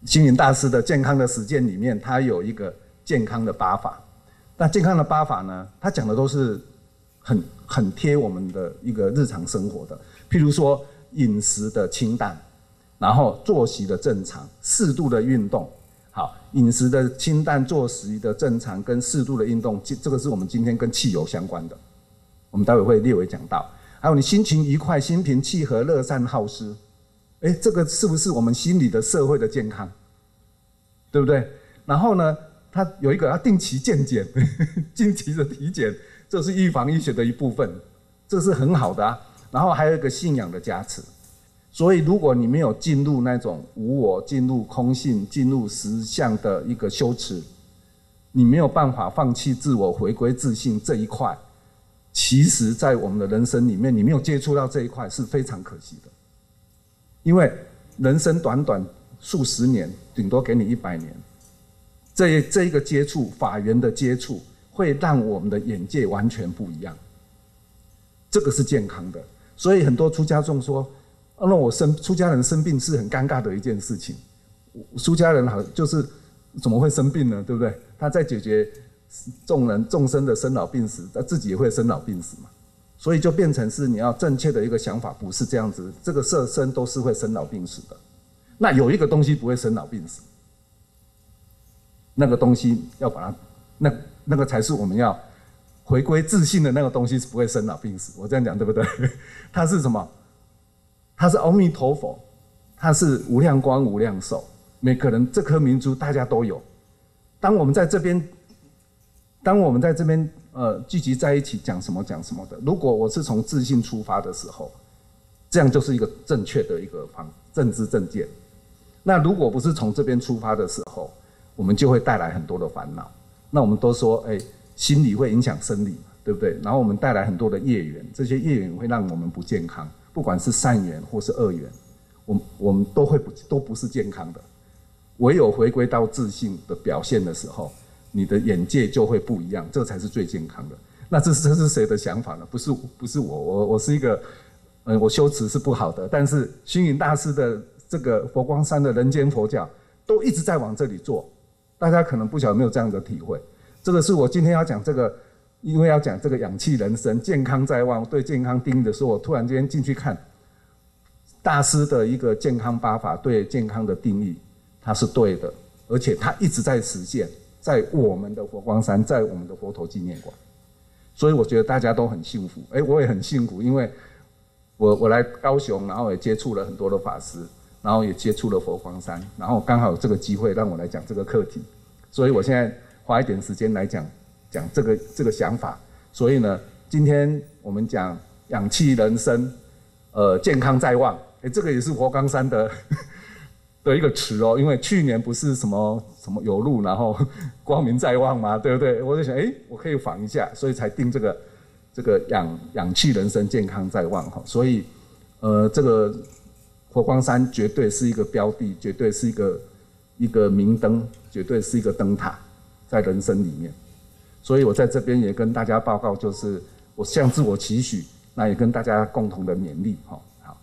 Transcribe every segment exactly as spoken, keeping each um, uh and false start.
星云大师的健康的实践里面，他有一个健康的八法。那健康的八法呢，他讲的都是很很贴我们的一个日常生活的，譬如说饮食的清淡，然后作息的正常，适度的运动。好，饮食的清淡，作息的正常，跟适度的运动，这个是我们今天跟汽油相关的，我们待会会略微讲到。还有你心情愉快、心平气和、乐善好施，哎，这个是不是我们心理的社会的健康？对不对？然后呢？他有一个要定期健检，定期的体检，这是预防医学的一部分，这是很好的啊。然后还有一个信仰的加持，所以如果你没有进入那种无我、进入空性、进入实相的一个修持，你没有办法放弃自我、回归自性这一块。其实，在我们的人生里面，你没有接触到这一块是非常可惜的，因为人生短短数十年，顶多给你一百年。这这一个接触法缘的接触，会让我们的眼界完全不一样。这个是健康的，所以很多出家众说：“啊、那我生出家人生病是很尴尬的一件事情。出家人好就是怎么会生病呢？对不对？他在解决众人众生的生老病死，他自己也会生老病死嘛。所以就变成是你要正确的一个想法，不是这样子。这个色身都是会生老病死的。那有一个东西不会生老病死。”那个东西要把它，那那个才是我们要回归自信的那个东西，是不会生老病死。我这样讲对不对？它是什么？它是阿弥陀佛，它是无量光无量寿。每个人这颗明珠大家都有。当我们在这边，当我们在这边呃聚集在一起讲什么讲什么的，如果我是从自信出发的时候，这样就是一个正确的一个方正知正见。那如果不是从这边出发的时候，我们就会带来很多的烦恼。那我们都说，哎，心理会影响生理，对不对？然后我们带来很多的业缘，这些业缘会让我们不健康，不管是善缘或是恶缘，我们我们都会不都不是健康的。唯有回归到自信的表现的时候，你的眼界就会不一样，这才是最健康的。那这是这是谁的想法呢？不是不是我，我我是一个，呃，我修持是不好的，但是星云大师的这个佛光山的人间佛教都一直在往这里做。大家可能不晓得没有这样的体会，这个是我今天要讲这个，因为要讲这个养气人生、健康在望，对健康定义的时候，我突然间进去看大师的一个健康八法对健康的定义，它是对的，而且它一直在实现，在我们的佛光山，在我们的佛陀纪念馆，所以我觉得大家都很幸福，哎，我也很幸福，因为我我来高雄，然后也接触了很多的法师。然后也接触了佛光山，然后刚好有这个机会让我来讲这个课题，所以我现在花一点时间来讲讲这个这个想法。所以呢，今天我们讲养气人生，呃，健康在望，哎，这个也是佛光山的的一个词哦，因为去年不是什么什么有路，然后光明在望嘛，对不对？我就想，哎，我可以仿一下，所以才定这个这个养养气人生，健康在望哈。所以，呃，这个。佛光山绝对是一个标的，绝对是一个一个明灯，绝对是一个灯塔，在人生里面。所以我在这边也跟大家报告，就是我向自我期许，那也跟大家共同的勉励，哈，好。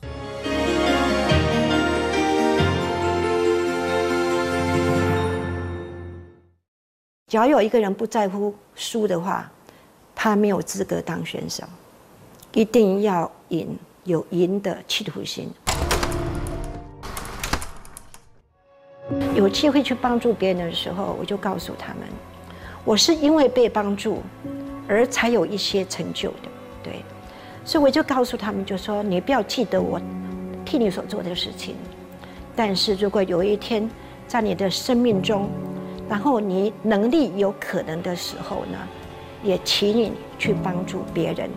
只要有一个人不在乎输的话，他没有资格当选手。一定要赢，有赢的企图心。有机会去帮助别人的时候，我就告诉他们，我是因为被帮助而才有一些成就的，对。所以我就告诉他们，就说你不要记得我替你所做的事情，但是如果有一天在你的生命中，然后你能力有可能的时候呢，也请你去帮助别人。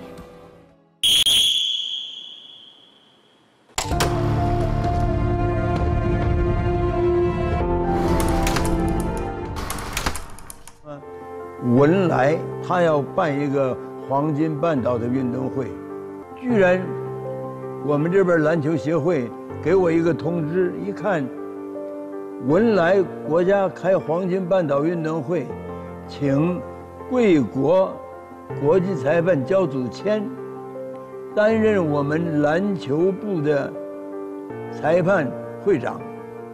文莱他要办一个黄金半岛的运动会，居然我们这边篮球协会给我一个通知，一看文莱国家开黄金半岛运动会，请贵国国际裁判焦祖谦担任我们篮球部的裁判会长。